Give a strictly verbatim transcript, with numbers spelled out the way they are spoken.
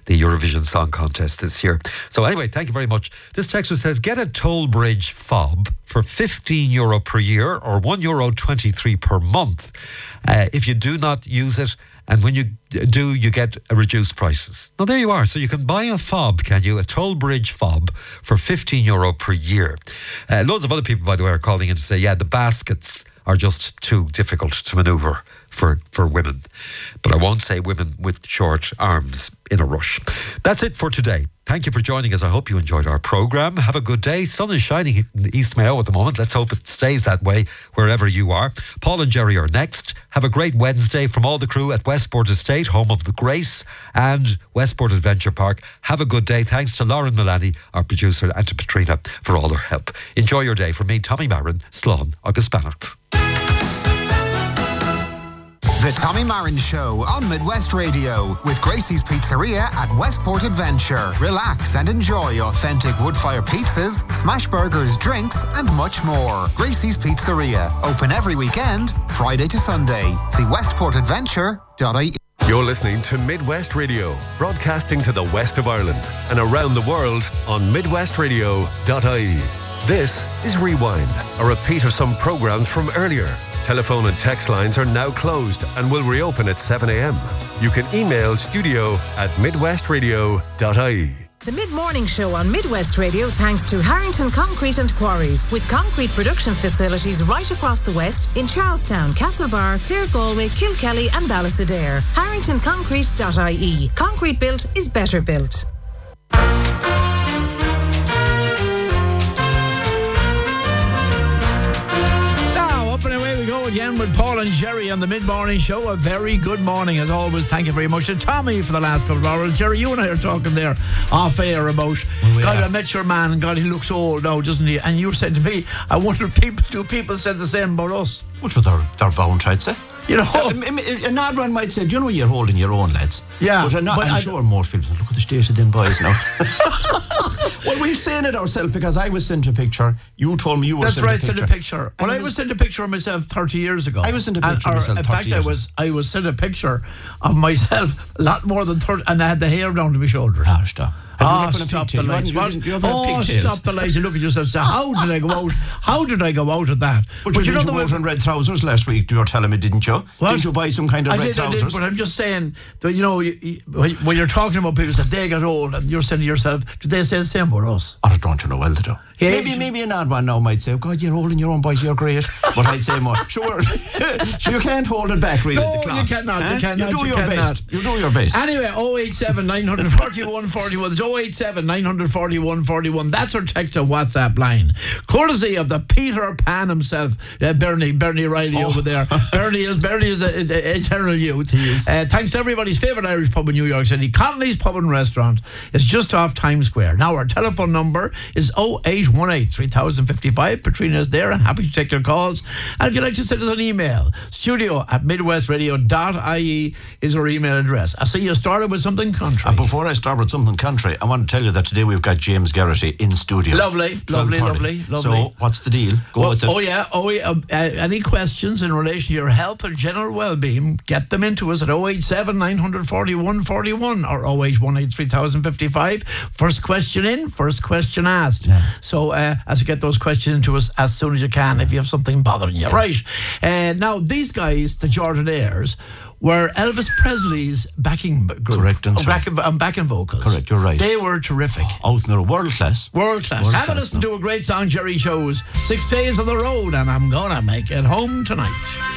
the Eurovision Song Contest this year. So anyway, thank you very much. This texter says, get a toll bridge fob for fifteen euro per year or one euro twenty-three per month uh, if you do not use it. And when you do, you get reduced prices. Now, there you are. So you can buy a fob, can you? A toll bridge fob for fifteen euro per year. Uh, loads of other people, by the way, are calling in to say, yeah, the baskets are just too difficult to manoeuvre for, for women. But I won't say women with short arms in a rush. That's it for today. Thank you for joining us. I hope you enjoyed our programme. Have a good day. Sun is shining in East Mayo at the moment. Let's hope it stays that way wherever you are. Paul and Jerry are next. Have a great Wednesday from all the crew at Westport Estate, home of the Grace and Westport Adventure Park. Have a good day. Thanks to Lauren Mullaney, our producer, and to Patrina for all their help. Enjoy your day. From me, Tommy Marin, Slán agus Beannacht. The Tommy Marin Show on Midwest Radio with Gracie's Pizzeria at Westport Adventure. Relax and enjoy authentic wood-fire pizzas, smash burgers, drinks and much more. Gracie's Pizzeria, open every weekend, Friday to Sunday. See westport adventure dot I E. You're listening to Midwest Radio, broadcasting to the west of Ireland and around the world on midwest radio dot I E. This is Rewind, a repeat of some programmes from earlier. Telephone and text lines are now closed and will reopen at seven a.m. You can email studio at midwest radio dot I E. The Mid-Morning Show on Midwest Radio thanks to Harrington Concrete and Quarries, with concrete production facilities right across the west in Charlestown, Castlebar, Clare Galway, Kilkelly and Ballastadair. harrington concrete dot I E. Concrete built is better built. Again with Paul and Jerry on the Mid-Morning Show. A very good morning as always. Thank you very much to Tommy for the last couple of hours. Jerry, you and I are talking there off air about well, God, are. I met your man and God, he looks old now, doesn't he? And you said to me, I wonder if people, do people say the same about us? Which was their, their bound, I'd say. You know, an odd one might say, do you know you're holding your own, lads? Yeah. But I'm, not, but I'm I, sure most people say, look at the state of them boys now. Well, we've seen it ourselves because I was sent a picture. You told me you were That's sent right, a picture. That's right, sent a picture. Well, I was sent a picture of myself thirty years ago. I was sent a picture and, of myself in thirty fact, years I was I was sent a picture of myself a lot more than thirty, and I had the hair down to my shoulders. Ah, stop. Oh, stop the lights. You you, you oh, stop the lights. You look at yourself and say, how did I go out? How did I go out of that? But, but you, you know the way... in red trousers last week, you were telling me, didn't you? What? Didn't you buy some kind of I red did, trousers? I did, but I'm just saying, that, you know, you, you, when you're talking about people that they get old and you're saying to yourself, do they say the same about us? Oh, don't you know well they do. Yeah, maybe maybe an odd one now might say, oh God, you're holding your own boys, you're great. But I'd say more, sure, so you can't hold it back really. No, the clock. you cannot, eh? you cannot. You do you your cannot. best. You do your best. Anyway, oh eight seven, nine four one, four one. It's oh eight seven, nine four one, four one. That's our text and WhatsApp line. Courtesy of the Peter Pan himself, uh, Bernie, Bernie Riley oh. over there. Bernie is Bernie is an eternal youth. He is. Uh, thanks to everybody's favourite Irish pub in New York City, Connolly's Pub and Restaurant. It's just off Times Square. Now, our telephone number is oh eight one eight, three thousand fifty-five. Patrina is there and happy to take your calls. And if you'd like to send us an email, studio at midwest radio dot I E is our email address. I see you started with something country. And before I start with something country, I want to tell you that today we've got James Garrity in studio. Lovely, lovely, lovely, lovely. So, what's the deal? Go well, with it. Oh, yeah. Oh, yeah. Uh, uh, any questions in relation to your health and general well-being, get them into us at oh eight seven, nine four one, four one or oh eight one eight, three thousand fifty-five. First question in, first question asked. Yeah. So, uh, as you get those questions into us as soon as you can, if you have something bothering you. Right. Uh, now, these guys, the Jordanaires, were Elvis Presley's backing group. Correct. And oh, back, um, backing vocals. Correct, you're right. They were terrific. Oh, they're world class. World class. World Have class, a listen no. to a great song Jerry chose. Six days on the road and I'm gonna make it home tonight.